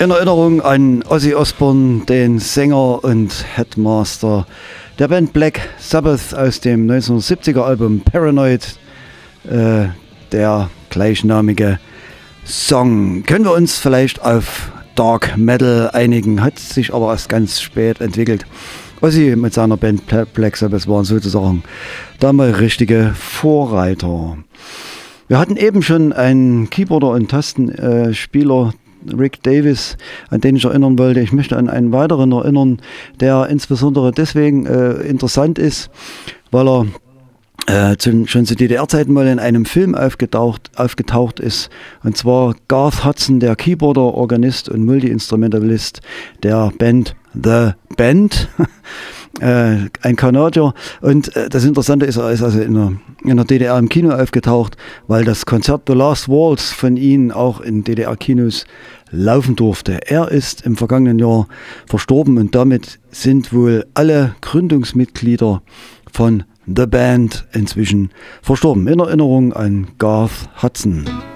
In Erinnerung an Ozzy Osbourne, den Sänger und Headmaster der Band Black Sabbath aus dem 1970er Album Paranoid, der gleichnamige Song. Können wir uns vielleicht auf Dark Metal einigen, hat sich aber erst ganz spät entwickelt. Ozzy mit seiner Band Black Sabbath waren sozusagen damals richtige Vorreiter. Wir hatten eben schon einen Keyboarder und Tastenspieler, Rick Davis, an den ich erinnern wollte. Ich möchte an einen weiteren erinnern, der insbesondere deswegen interessant ist, weil er schon zu DDR-Zeiten mal in einem Film aufgetaucht ist. Und zwar Garth Hudson, der Keyboarder, Organist und Multi-Instrumentalist der Band The Band. Ein Kanadier. Und das Interessante ist, er ist also in der DDR im Kino aufgetaucht, weil das Konzert The Last Waltz von ihm auch in DDR-Kinos laufen durfte. Er ist im vergangenen Jahr verstorben und damit sind wohl alle Gründungsmitglieder von The Band inzwischen verstorben. In Erinnerung an Garth Hudson.